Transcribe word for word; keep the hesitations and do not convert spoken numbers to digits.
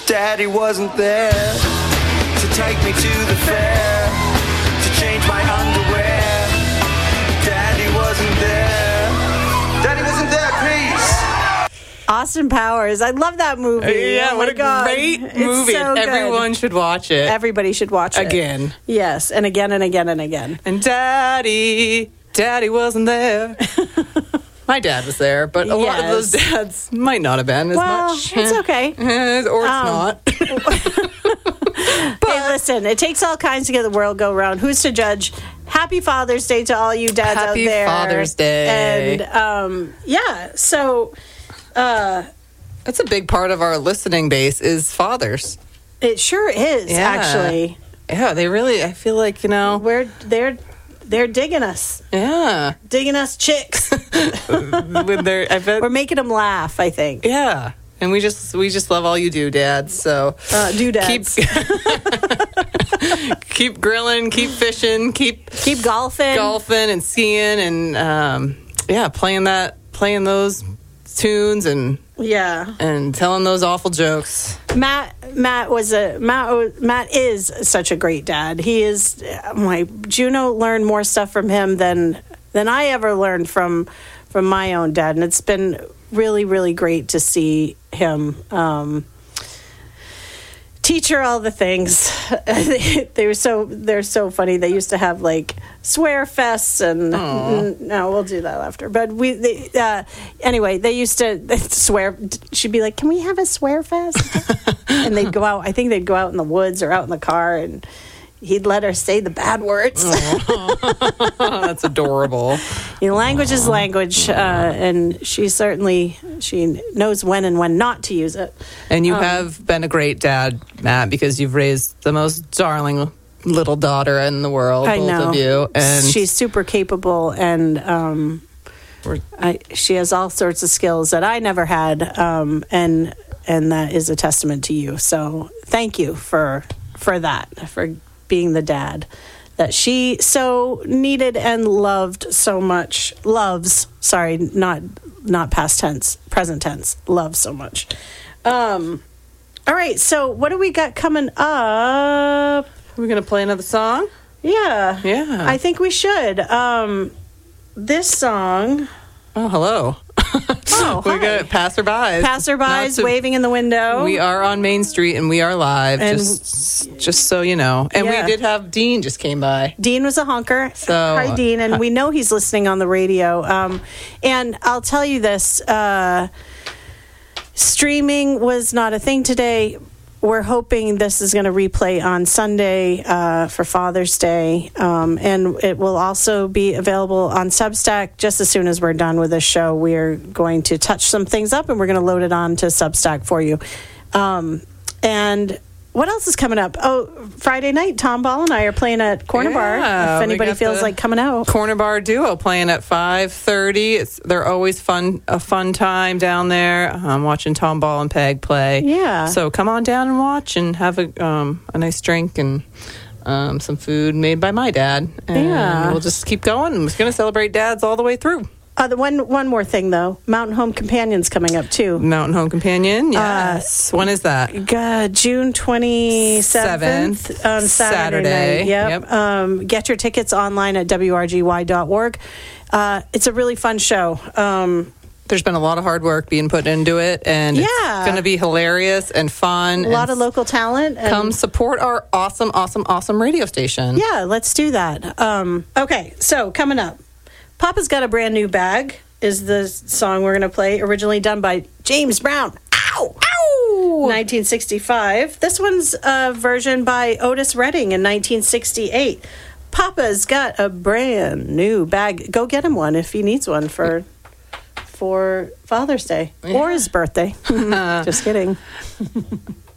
Daddy wasn't there to take me to the fair, to change my underwear. Daddy wasn't there. Daddy wasn't there, peace. Austin Powers. I love that movie. Yeah, oh what my a God. great It's movie. so good. Everyone should watch it. Everybody should watch it. Again. Yes, and again and again and again. And Daddy, Daddy wasn't there. My dad was there, but a yes. lot of those dads might not have been as well, much. It's okay. Or it's Um, not. But, hey, listen, it takes all kinds to get the world go round. Who's to judge? Happy Father's Day to all you dads Happy out there. Happy Father's Day. And, um, yeah, so... Uh, That's a big part of our listening base is fathers. It sure is, yeah. actually. Yeah, they really, I feel like, you know... We're, they're... They're digging us. Yeah. Digging us chicks. When they're, I bet, we're making them laugh, I think. Yeah. And we just we just love all you do, dads. So uh, do dads. Keep, keep grilling, keep fishing, keep keep golfing. Golfing and skiing and um, yeah, playing that playing those tunes and yeah. And telling those awful jokes. Matt Matt was a Matt Matt is such a great dad. He is my Juno learned more stuff from him than than I ever learned from from my own dad, and it's been really really great to see him um, teach her all the things. they were so they're so funny. They used to have like swear fests and n- no, we'll do that after. But we they, uh, anyway, they used to swear. She'd be like, "Can we have a swear fest?" And they'd go out. I think they'd go out in the woods or out in the car, and he'd let her say the bad words. That's adorable. You know, language is language, uh, and she certainly she knows when and when not to use it. And you um, have been a great dad, Matt, because you've raised the most darling little daughter in the world, I both know. of you. And she's super capable, and um, I, she has all sorts of skills that I never had, um, and and that is a testament to you. So thank you for for that, for being the dad that she so needed and loved so much. Loves, sorry, not not past tense, present tense. Loves so much. Um, all right, so what do we got coming up? We're going to play another song? Yeah. Yeah. I think we should. Um, this song... Oh, hello. Oh, we hi. got passerbys. Passerbys to, waving in the window. We are on Main Street and we are live, and just just so you know. And yeah. we did have Dean just came by. Dean was a honker. So, hi, Dean. And we know he's listening on the radio. Um, and I'll tell you this. Uh, streaming was not a thing today. We're hoping this is going to replay on Sunday uh, for Father's Day. Um, and it will also be available on Substack just as soon as we're done with this show. We're going to touch some things up and we're going to load it on to Substack for you. Um, and what else is coming up? Oh, Friday night, Tom Ball and I are playing at Corner Yeah, Bar. If anybody got feels the like coming out. Corner Bar Duo playing at five thirty. It's they're always fun, a fun time down there. I'm watching Tom Ball and Peg play. Yeah. So come on down and watch and have a um, a nice drink and um, some food made by my dad. And Yeah. we'll just keep going. We're going to celebrate dads all the way through. Uh, the one one more thing, though. Mountain Home Companion's coming up, too. Mountain Home Companion, yes. Uh, when is that? Uh, June twenty-seventh Seventh, on Saturday, Saturday. night. Yep. Yep. Um, get your tickets online at w r g y dot org. Uh, it's a really fun show. Um, There's been a lot of hard work being put into it, and Yeah. it's going to be hilarious and fun. a lot of local talent. And Come support our awesome, awesome, awesome radio station. Yeah, let's do that. Um, okay, so coming up. Papa's Got a Brand New Bag is the song we're going to play, originally done by James Brown. Ow! Ow! nineteen sixty-five. This one's a version by Otis Redding in nineteen sixty-eight. Papa's got a brand new bag. Go get him one if he needs one for for Father's Day Yeah. or his birthday. Just kidding.